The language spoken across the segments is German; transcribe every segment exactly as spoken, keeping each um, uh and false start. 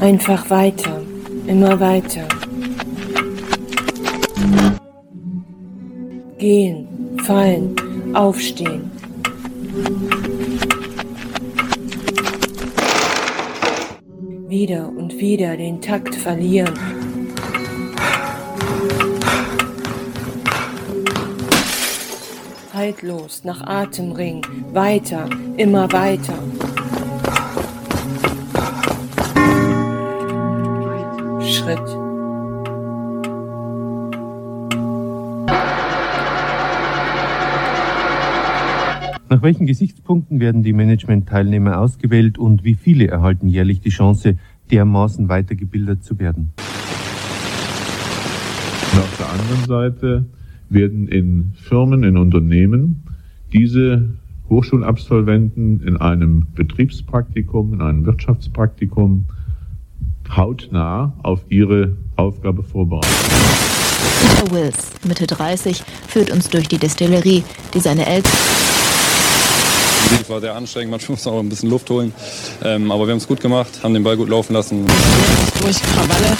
Einfach weiter, immer weiter. Gehen, fallen, aufstehen. Wieder und wieder den Takt verlieren. Haltlos nach Atem ringen, weiter, immer weiter. Schritt. Nach welchen Gesichtspunkten werden die Management-Teilnehmer ausgewählt und wie viele erhalten jährlich die Chance, dermaßen weitergebildet zu werden? Und auf der anderen Seite werden in Firmen, in Unternehmen diese Hochschulabsolventen in einem Betriebspraktikum, in einem Wirtschaftspraktikum hautnah auf ihre Aufgabe vorbereitet. Peter Wills, Mitte dreißig, führt uns durch die Destillerie, die seine Eltern... Der Weg war sehr anstrengend, manchmal muss man auch ein bisschen Luft holen. Ähm, aber wir haben es gut gemacht, haben den Ball gut laufen lassen. Durch Krawalle.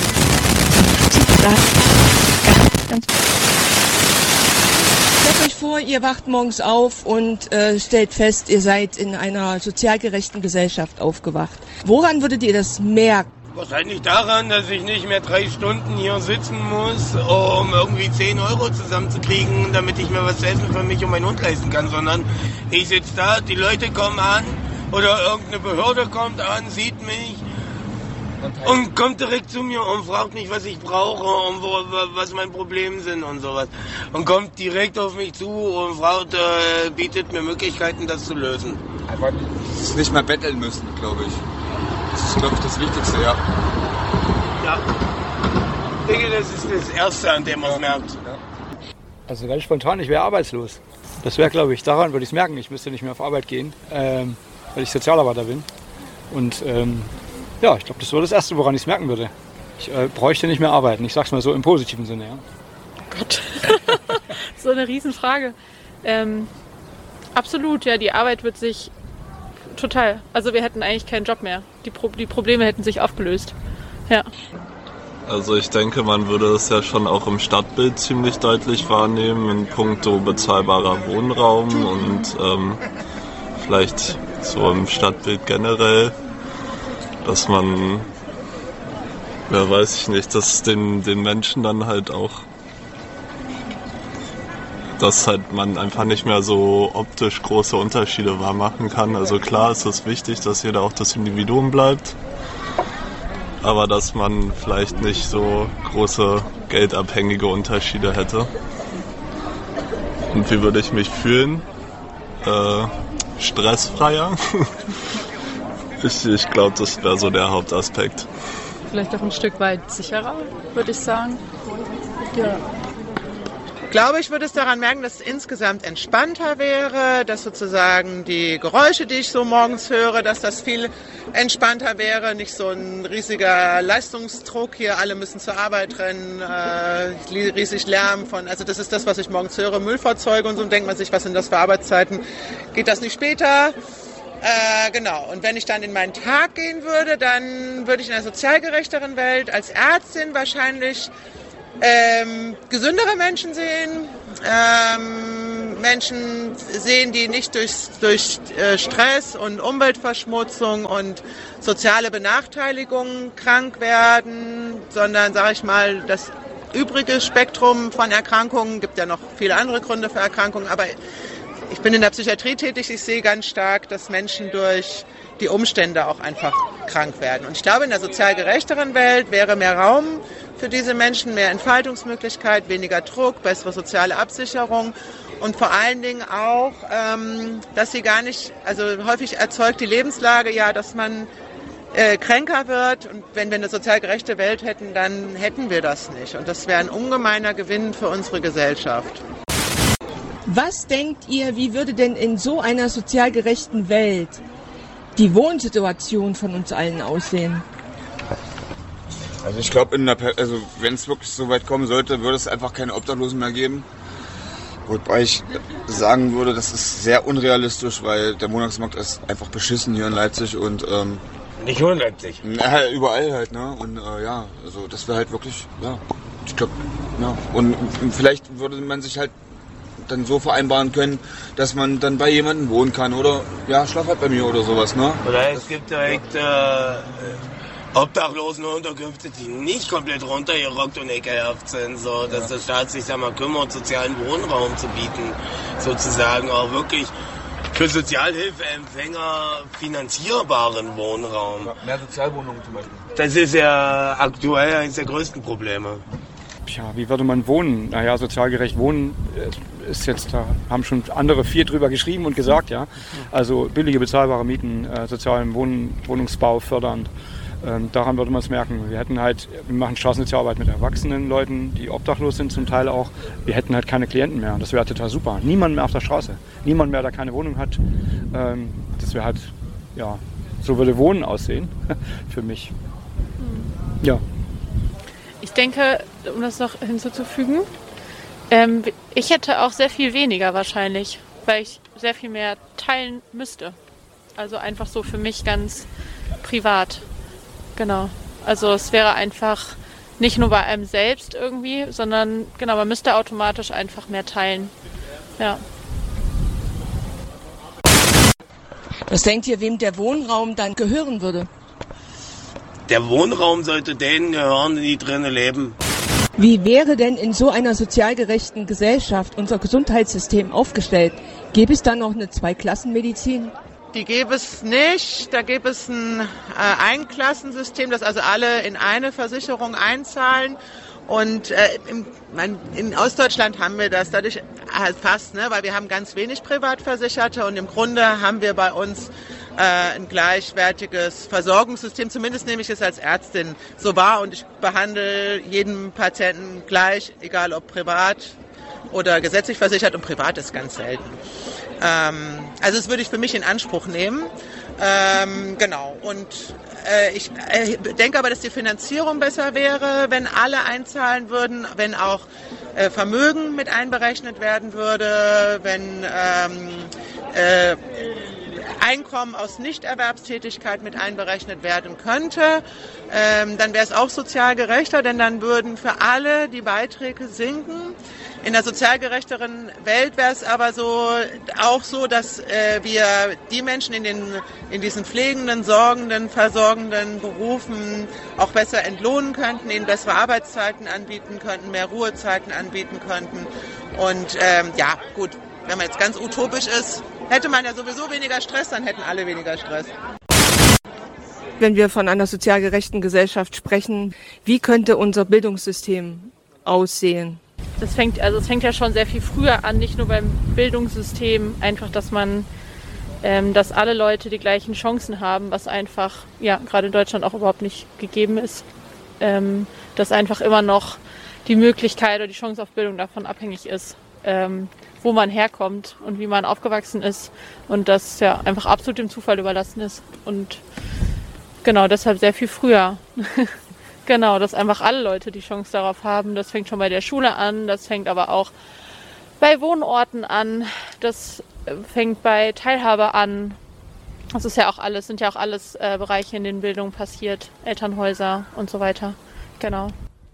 Stellt euch vor, ihr wacht morgens auf und äh, stellt fest, ihr seid in einer sozial gerechten Gesellschaft aufgewacht. Woran würdet ihr das merken? Wahrscheinlich daran, dass ich nicht mehr drei Stunden hier sitzen muss, um irgendwie zehn Euro zusammenzukriegen, damit ich mir was zu essen für mich und meinen Hund leisten kann, sondern ich sitze da, die Leute kommen an oder irgendeine Behörde kommt an, sieht mich und kommt direkt zu mir und fragt mich, was ich brauche und wo, was meine Probleme sind und sowas. Und kommt direkt auf mich zu und fragt, äh, bietet mir Möglichkeiten, das zu lösen. Einfach nicht mehr betteln müssen, glaube ich. Das ist, glaube ich, das Wichtigste, ja. Ja. Ich denke, das ist das Erste, an dem man es merkt. Also ganz spontan, ich wäre arbeitslos. Das wäre, glaube ich, daran würde ich es merken. Ich müsste nicht mehr auf Arbeit gehen, ähm, weil ich Sozialarbeiter bin. Und ähm, ja, ich glaube, das wäre das Erste, woran ich es merken würde. Ich äh, bräuchte nicht mehr arbeiten. Ich sage es mal so im positiven Sinne. Ja. Gott, so eine Riesenfrage. Ähm, absolut, ja, die Arbeit wird sich total. Also wir hätten eigentlich keinen Job mehr. Die, Pro- die Probleme hätten sich aufgelöst. Ja. Also ich denke, man würde es ja schon auch im Stadtbild ziemlich deutlich wahrnehmen in puncto bezahlbarer Wohnraum und ähm, vielleicht so im Stadtbild generell, dass man, ja weiß ich nicht, dass den, den Menschen dann halt auch, dass halt man einfach nicht mehr so optisch große Unterschiede wahrmachen kann. Also klar ist es wichtig, dass jeder auch das Individuum bleibt, aber dass man vielleicht nicht so große geldabhängige Unterschiede hätte. Und wie würde ich mich fühlen? Äh, stressfreier? ich ich glaube, das wäre so der Hauptaspekt. Vielleicht auch ein Stück weit sicherer, würde ich sagen. Ja. Ich glaube, ich würde es daran merken, dass es insgesamt entspannter wäre, dass sozusagen die Geräusche, die ich so morgens höre, dass das viel entspannter wäre, nicht so ein riesiger Leistungsdruck hier, alle müssen zur Arbeit rennen, äh, riesig Lärm von, also das ist das, was ich morgens höre, Müllfahrzeuge und so, und denkt man sich, was sind das für Arbeitszeiten, geht das nicht später? Äh, genau, und wenn ich dann in meinen Tag gehen würde, dann würde ich in einer sozial gerechteren Welt als Ärztin wahrscheinlich Ähm, gesündere Menschen sehen, ähm, Menschen sehen, die nicht durch, durch äh, Stress und Umweltverschmutzung und soziale Benachteiligung krank werden, sondern, sage ich mal, das übrige Spektrum von Erkrankungen, gibt ja noch viele andere Gründe für Erkrankungen, aber ich bin in der Psychiatrie tätig, ich sehe ganz stark, dass Menschen durch die Umstände auch einfach krank werden. Und ich glaube, in der sozial gerechteren Welt wäre mehr Raum für diese Menschen, mehr Entfaltungsmöglichkeit, weniger Druck, bessere soziale Absicherung und vor allen Dingen auch, ähm, dass sie gar nicht, also häufig erzeugt die Lebenslage ja, dass man äh, kränker wird, und wenn wir eine sozial gerechte Welt hätten, dann hätten wir das nicht. Und das wäre ein ungemeiner Gewinn für unsere Gesellschaft. Was denkt ihr, wie würde denn in so einer sozial gerechten Welt die Wohnsituation von uns allen aussehen? Also ich glaube, also wenn es wirklich so weit kommen sollte, würde es einfach keine Obdachlosen mehr geben. Wobei ich sagen würde, das ist sehr unrealistisch, weil der Wohnungsmarkt ist einfach beschissen hier in Leipzig und ähm, Nicht nur in Leipzig. Ja, überall halt, ne? Und äh, ja, also das wäre halt wirklich, ja, ich glaube, ja. Und, und vielleicht würde man sich halt dann so vereinbaren können, dass man dann bei jemandem wohnen kann oder ja, schlaf halt bei mir oder sowas, ne? Oder es gibt direkt äh, Obdachlosenunterkünfte, die nicht komplett runtergerockt und ekelhaft sind, so dass der Staat sich da mal kümmert, sozialen Wohnraum zu bieten, sozusagen auch wirklich für Sozialhilfeempfänger finanzierbaren Wohnraum. Ja, mehr Sozialwohnungen zum Beispiel. Das ist ja aktuell eines der größten Probleme. Tja, wie würde man wohnen? Naja, sozialgerecht wohnen ist jetzt, da haben schon andere vier drüber geschrieben und gesagt, ja. Also billige, bezahlbare Mieten, äh, sozialen Wohn Wohnungsbau fördern. Ähm, daran würde man es merken. Wir hätten halt, wir machen Straßensozialarbeit mit erwachsenen Leuten, die obdachlos sind zum Teil auch. Wir hätten halt keine Klienten mehr. Das wäre total super. Niemand mehr auf der Straße. Niemand mehr, der keine Wohnung hat. Ähm, das wäre halt, ja, so würde Wohnen aussehen für mich. Ja. Ich denke, um das noch hinzuzufügen, ähm, ich hätte auch sehr viel weniger wahrscheinlich, weil ich sehr viel mehr teilen müsste. Also einfach so für mich ganz privat. Genau. Also es wäre einfach nicht nur bei einem selbst irgendwie, sondern genau, man müsste automatisch einfach mehr teilen. Ja. Was denkt ihr, wem der Wohnraum dann gehören würde? Der Wohnraum sollte denen gehören, die drinnen leben. Wie wäre denn in so einer sozial gerechten Gesellschaft unser Gesundheitssystem aufgestellt? Gäbe es da noch eine Zweiklassenmedizin? Die gäbe es nicht. Da gäbe es ein äh, Einklassensystem, dass also alle in eine Versicherung einzahlen. Und äh, im, mein, in Ostdeutschland haben wir das dadurch halt fast, ne, weil wir haben ganz wenig Privatversicherte und im Grunde haben wir bei uns äh, ein gleichwertiges Versorgungssystem. Zumindest nehme ich es als Ärztin so wahr und ich behandle jeden Patienten gleich, egal ob privat oder gesetzlich versichert, und privat ist ganz selten. Ähm, also das würde ich für mich in Anspruch nehmen. Ähm, genau. Und äh, ich äh, denke aber, dass die Finanzierung besser wäre, wenn alle einzahlen würden, wenn auch äh, Vermögen mit einberechnet werden würde, wenn ähm, äh, Einkommen aus Nichterwerbstätigkeit mit einberechnet werden könnte. Ähm, dann wäre es auch sozial gerechter, denn dann würden für alle die Beiträge sinken. In der sozial gerechteren Welt wäre es aber so auch so, dass äh, wir die Menschen in, den, in diesen pflegenden, sorgenden, versorgenden Berufen auch besser entlohnen könnten, ihnen bessere Arbeitszeiten anbieten könnten, mehr Ruhezeiten anbieten könnten. Und ähm, ja, gut, wenn man jetzt ganz utopisch ist, hätte man ja sowieso weniger Stress, dann hätten alle weniger Stress. Wenn wir von einer sozial gerechten Gesellschaft sprechen, wie könnte unser Bildungssystem aussehen? Das fängt, also es fängt ja schon sehr viel früher an, nicht nur beim Bildungssystem, einfach, dass man, ähm, dass alle Leute die gleichen Chancen haben, was einfach, ja, gerade in Deutschland auch überhaupt nicht gegeben ist, ähm, dass einfach immer noch die Möglichkeit oder die Chance auf Bildung davon abhängig ist, ähm, wo man herkommt und wie man aufgewachsen ist und das ja einfach absolut dem Zufall überlassen ist und genau deshalb sehr viel früher. Genau, dass einfach alle Leute die Chance darauf haben. Das fängt schon bei der Schule an, das fängt aber auch bei Wohnorten an, das fängt bei Teilhabe an. Das ist ja auch alles, sind ja auch alles äh, Bereiche, in denen Bildung passiert, Elternhäuser und so weiter. Genau.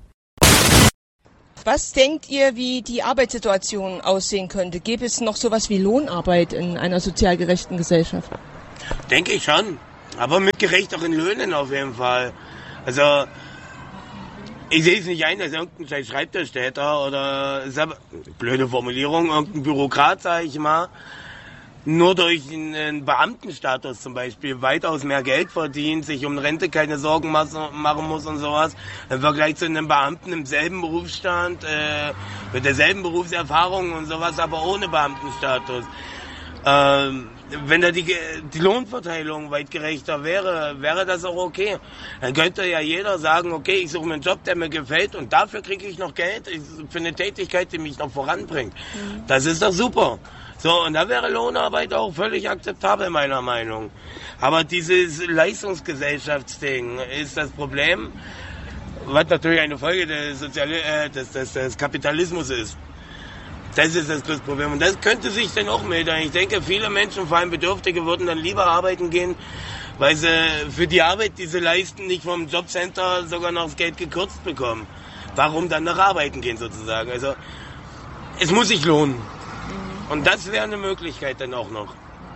Was denkt ihr, wie die Arbeitssituation aussehen könnte? Gäbe es noch sowas wie Lohnarbeit in einer sozial gerechten Gesellschaft? Denke ich schon, aber mit gerechteren Löhnen auf jeden Fall. Also ich sehe es nicht ein, dass irgendein Schreibtischtäter oder, blöde Formulierung, irgendein Bürokrat, sage ich mal, nur durch einen Beamtenstatus zum Beispiel weitaus mehr Geld verdient, sich um Rente keine Sorgen machen muss und sowas, im Vergleich zu einem Beamten im selben Berufsstand, äh, mit derselben Berufserfahrung und sowas, aber ohne Beamtenstatus. Ähm, wenn da die, die Lohnverteilung weit gerechter wäre, wäre das auch okay. Dann könnte ja jeder sagen, okay, ich suche mir einen Job, der mir gefällt und dafür kriege ich noch Geld für eine Tätigkeit, die mich noch voranbringt. Mhm. Das ist doch super. So, und da wäre Lohnarbeit auch völlig akzeptabel, meiner Meinung. Aber dieses Leistungsgesellschaftsding ist das Problem, was natürlich eine Folge des, Sozial äh, des, des, des Kapitalismus ist. Das ist das größte Problem. Und das könnte sich dann auch mildern. Ich denke, viele Menschen, vor allem Bedürftige, würden dann lieber arbeiten gehen, weil sie für die Arbeit, die sie leisten, nicht vom Jobcenter sogar noch das Geld gekürzt bekommen. Warum dann noch arbeiten gehen sozusagen? Also es muss sich lohnen. Und das wäre eine Möglichkeit dann auch noch.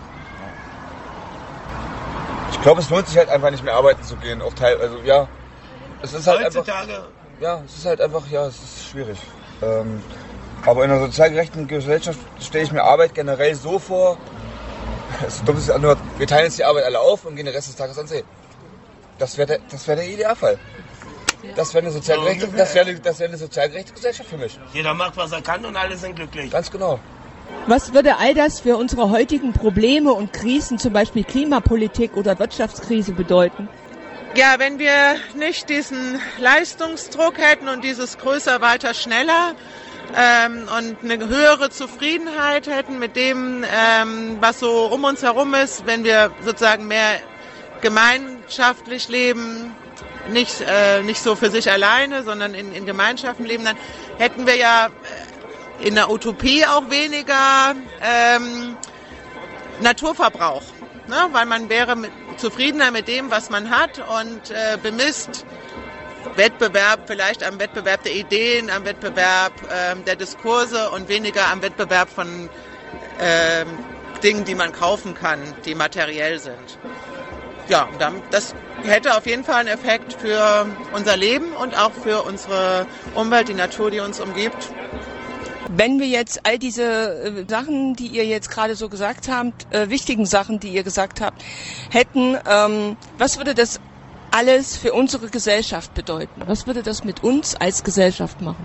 Ich glaube, es lohnt sich halt einfach nicht mehr arbeiten zu gehen. Auch teil, also ja, es ist halt Heutzutage. einfach. Ja, es ist halt einfach, ja, es ist schwierig. Ähm, aber in einer sozial gerechten Gesellschaft stelle ich mir Arbeit generell so vor. Es ist dumm, es anhört, wir teilen jetzt die Arbeit alle auf und gehen den Rest des Tages an See. Das wäre der, das wär der Idealfall. Das wäre eine sozial gerechte, das wäre eine, das wär eine sozial gerechte Gesellschaft für mich. Jeder macht, was er kann und alle sind glücklich. Ganz genau. Was würde all das für unsere heutigen Probleme und Krisen, zum Beispiel Klimapolitik oder Wirtschaftskrise, bedeuten? Ja, wenn wir nicht diesen Leistungsdruck hätten und dieses größer, weiter, schneller ähm, und eine höhere Zufriedenheit hätten mit dem, ähm, was so um uns herum ist, wenn wir sozusagen mehr gemeinschaftlich leben, nicht, äh, nicht so für sich alleine, sondern in, in Gemeinschaften leben, dann hätten wir ja in der Utopie auch weniger ähm, Naturverbrauch, ne? Weil man wäre mit, zufriedener mit dem, was man hat und äh, bemisst Wettbewerb vielleicht am Wettbewerb der Ideen, am Wettbewerb ähm, der Diskurse und weniger am Wettbewerb von ähm, Dingen, die man kaufen kann, die materiell sind. Ja, das hätte auf jeden Fall einen Effekt für unser Leben und auch für unsere Umwelt, die Natur, die uns umgibt. Wenn wir jetzt all diese äh, Sachen, die ihr jetzt gerade so gesagt habt, äh, wichtigen Sachen, die ihr gesagt habt, hätten, ähm, was würde das alles für unsere Gesellschaft bedeuten? Was würde das mit uns als Gesellschaft machen?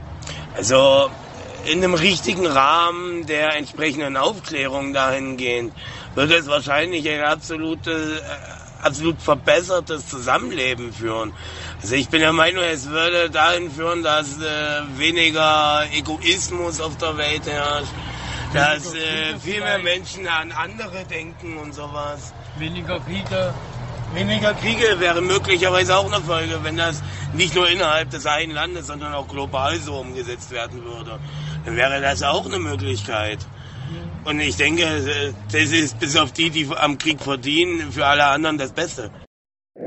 Also in einem richtigen Rahmen der entsprechenden Aufklärung dahingehend würde es wahrscheinlich ein absolute, absolut verbessertes Zusammenleben führen. Also ich bin der Meinung, es würde dahin führen, dass äh, weniger Egoismus auf der Welt herrscht, dass äh, viel mehr Menschen an andere denken und sowas. Weniger Kriege. Weniger Kriege wäre möglicherweise auch eine Folge, wenn das nicht nur innerhalb des einen Landes, sondern auch global so umgesetzt werden würde. Dann wäre das auch eine Möglichkeit. Und ich denke, das ist bis auf die, die am Krieg verdienen, für alle anderen das Beste.